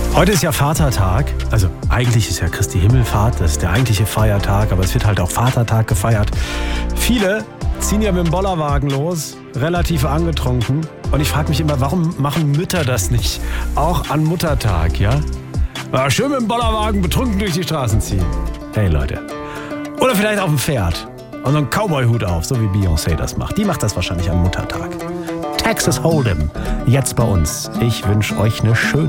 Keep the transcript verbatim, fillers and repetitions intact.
Heute ist ja Vatertag, also eigentlich ist ja Christi Himmelfahrt, das ist der eigentliche Feiertag, aber es wird halt auch Vatertag gefeiert. Viele ziehen ja mit dem Bollerwagen los, relativ angetrunken. Und ich frage mich immer, warum machen Mütter das nicht? Auch an Muttertag, ja? ja? Schön mit dem Bollerwagen betrunken durch die Straßen ziehen. Hey Leute. Oder vielleicht auf dem Pferd und so einen Cowboy-Hut auf, so wie Beyoncé das macht. Die macht das wahrscheinlich am Muttertag. Texas Hold'em, jetzt bei uns. Ich wünsche euch eine schöne